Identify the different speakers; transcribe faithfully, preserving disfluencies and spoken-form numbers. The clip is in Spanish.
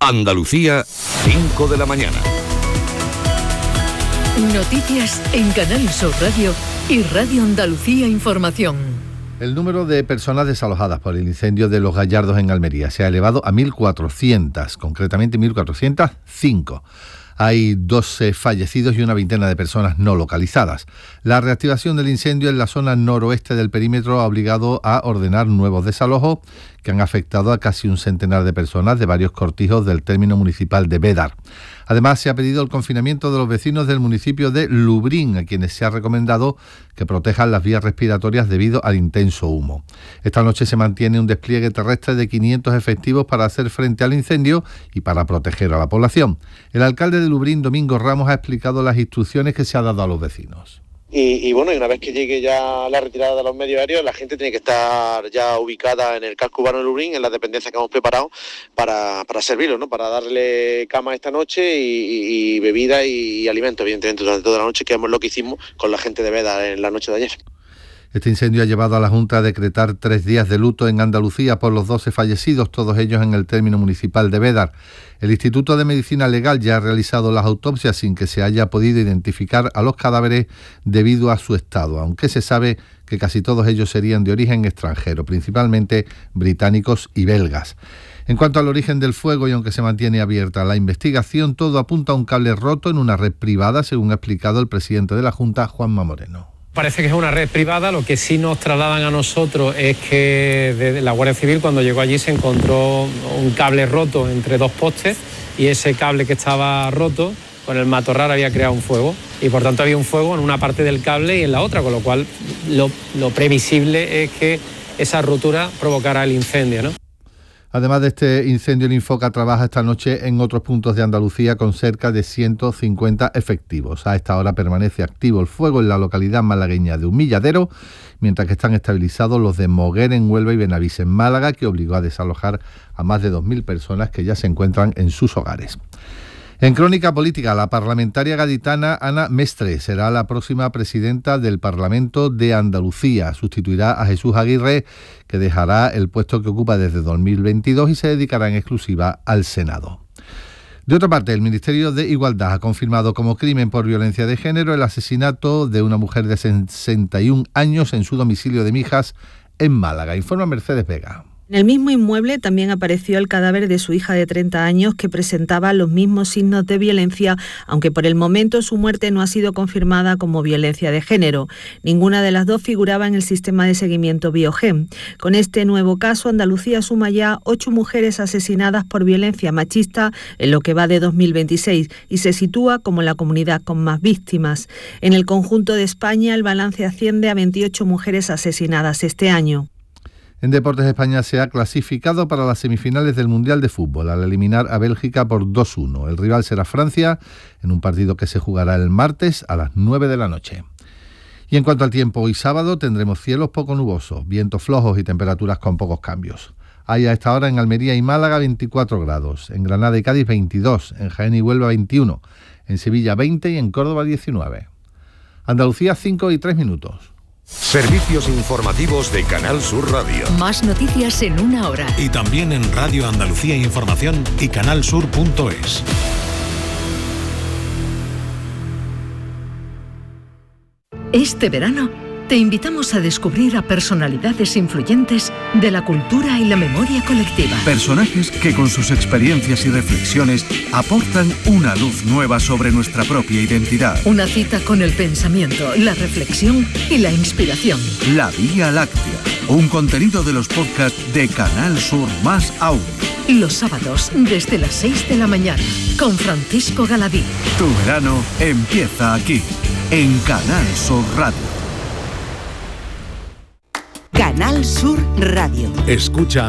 Speaker 1: Andalucía, cinco de la mañana.
Speaker 2: Noticias en Canal Sur Radio y Radio Andalucía Información.
Speaker 3: El número de personas desalojadas por el incendio de Los Gallardos en Almería se ha elevado a mil cuatrocientas, concretamente mil cuatrocientos cinco. Hay doce fallecidos y una veintena de personas no localizadas. La reactivación del incendio en la zona noroeste del perímetro ha obligado a ordenar nuevos desalojos que han afectado a casi un centenar de personas de varios cortijos del término municipal de Bédar. Además, se ha pedido el confinamiento de los vecinos del municipio de Lubrín, a quienes se ha recomendado que protejan las vías respiratorias debido al intenso humo. Esta noche se mantiene un despliegue terrestre de quinientos efectivos para hacer frente al incendio y para proteger a la población. El alcalde de Lubrín, Domingo Ramos, ha explicado las instrucciones que se ha dado a los vecinos.
Speaker 4: Y, y bueno, y una vez que llegue ya la retirada de los medios aéreos, la gente tiene que estar ya ubicada en el casco urbano de Lubrín, en las dependencias que hemos preparado para, para servirlo, ¿no? Para darle cama esta noche y, y, y bebida y, y alimento, evidentemente, durante toda la noche, que es lo que hicimos con la gente de Bédar en la noche de ayer.
Speaker 3: Este incendio ha llevado a la Junta a decretar tres días de luto en Andalucía por los doce fallecidos, todos ellos en el término municipal de Bédar. El Instituto de Medicina Legal ya ha realizado las autopsias sin que se haya podido identificar a los cadáveres debido a su estado, aunque se sabe que casi todos ellos serían de origen extranjero, principalmente británicos y belgas. En cuanto al origen del fuego, y aunque se mantiene abierta la investigación, todo apunta a un cable roto en una red privada, según ha explicado el presidente de la Junta, Juanma Moreno.
Speaker 5: Parece que es una red privada. Lo que sí nos trasladan a nosotros es que de la Guardia Civil, cuando llegó allí, se encontró un cable roto entre dos postes y ese cable que estaba roto con el matorral había creado un fuego y por tanto había un fuego en una parte del cable y en la otra, con lo cual lo, lo previsible es que esa rotura provocara el incendio, ¿no?
Speaker 3: Además de este incendio, el Infoca trabaja esta noche en otros puntos de Andalucía con cerca de ciento cincuenta efectivos. A esta hora permanece activo el fuego en la localidad malagueña de Humilladero, mientras que están estabilizados los de Moguer en Huelva y Benavís en Málaga, que obligó a desalojar a más de dos mil personas que ya se encuentran en sus hogares. En crónica política, la parlamentaria gaditana Ana Mestre será la próxima presidenta del Parlamento de Andalucía. Sustituirá a Jesús Aguirre, que dejará el puesto que ocupa desde dos mil veintidós y se dedicará en exclusiva al Senado. De otra parte, el Ministerio de Igualdad ha confirmado como crimen por violencia de género el asesinato de una mujer de sesenta y un años en su domicilio de Mijas, en Málaga. Informa Mercedes Vega.
Speaker 6: En el mismo inmueble también apareció el cadáver de su hija de treinta años que presentaba los mismos signos de violencia, aunque por el momento su muerte no ha sido confirmada como violencia de género. Ninguna de las dos figuraba en el sistema de seguimiento Biogen. Con este nuevo caso, Andalucía suma ya ocho mujeres asesinadas por violencia machista en lo que va de dos mil veintiséis y se sitúa como la comunidad con más víctimas. En el conjunto de España, el balance asciende a veintiocho mujeres asesinadas este año.
Speaker 3: En Deportes, España se ha clasificado para las semifinales del Mundial de Fútbol al eliminar a Bélgica por dos uno. El rival será Francia en un partido que se jugará el martes a las nueve de la noche. Y en cuanto al tiempo, hoy sábado tendremos cielos poco nubosos, vientos flojos y temperaturas con pocos cambios. Hay a esta hora en Almería y Málaga veinticuatro grados, en Granada y Cádiz veintidós, en Jaén y Huelva veintiuno, en Sevilla veinte y en Córdoba diecinueve. Andalucía cinco y tres minutos.
Speaker 1: Servicios informativos de Canal Sur Radio.
Speaker 2: Más noticias en una hora.
Speaker 7: Y también en Radio Andalucía Información y canal sur punto es.
Speaker 2: Este verano te invitamos a descubrir a personalidades influyentes de la cultura y la memoria colectiva.
Speaker 8: Personajes que con sus experiencias y reflexiones aportan una luz nueva sobre nuestra propia identidad.
Speaker 2: Una cita con el pensamiento, la reflexión y la inspiración.
Speaker 8: La Vía Láctea, un contenido de los podcasts de Canal Sur más Audio.
Speaker 2: Los sábados desde las seis de la mañana con Francisco Galadí.
Speaker 8: Tu verano empieza aquí, en Canal Sur Radio.
Speaker 9: Canal Sur Radio.
Speaker 7: Escucha